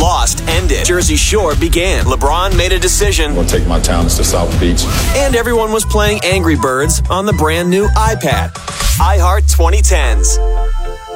Lost ended. Jersey Shore began. LeBron made a decision. I'm going to take my talents to South Beach. And everyone was playing Angry Birds on the brand new iPad. iHeart 2010s.